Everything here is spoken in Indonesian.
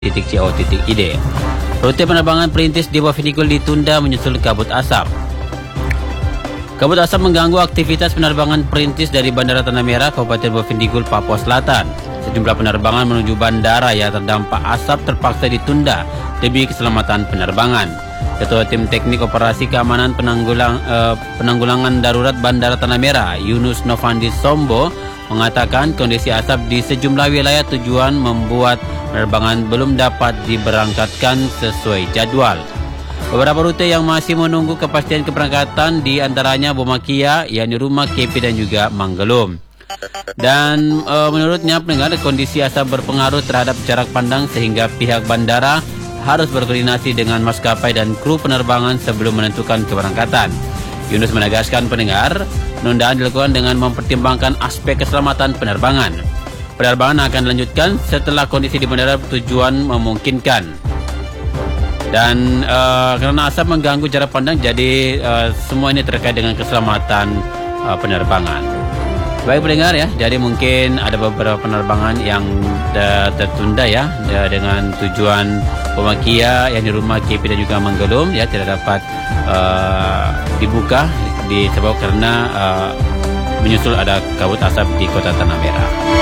.co.id. Rute penerbangan perintis di bawah Vidigul ditunda menyusul kabut asap. Kabut asap mengganggu aktivitas penerbangan perintis dari Bandara Tanah Merah, Kabupaten Bawah Vidigul, Papua Selatan. Sejumlah penerbangan menuju bandara yang terdampak asap terpaksa ditunda demi keselamatan penerbangan. Ketua Tim Teknik Operasi Keamanan Penanggulangan Darurat Bandara Tanah Merah, Yunus Novandi Sombo, mengatakan kondisi asap di sejumlah wilayah tujuan membuat penerbangan belum dapat diberangkatkan sesuai jadwal. Beberapa rute yang masih menunggu kepastian keberangkatan di antaranya Bomakia, yakni Rumah Kepi dan juga Manggelum. Dan menurutnya pendengar, kondisi asap berpengaruh terhadap jarak pandang sehingga pihak bandara harus berkoordinasi dengan maskapai dan kru penerbangan sebelum menentukan keberangkatan. Yunus menegaskan pendengar, penundaan dilakukan dengan mempertimbangkan aspek keselamatan penerbangan. Penerbangan akan dilanjutkan setelah kondisi di bandara tujuan memungkinkan. Dan karena asap mengganggu jarak pandang, jadi semua ini terkait dengan keselamatan penerbangan. Baik pendengar ya, jadi mungkin ada beberapa penerbangan yang tertunda ya dengan tujuan Bomakia yang di Rumah Kepi dan juga Manggelum ya tidak dapat dibuka disebabkan karena menyusul ada kabut asap di Kota Tanah Merah.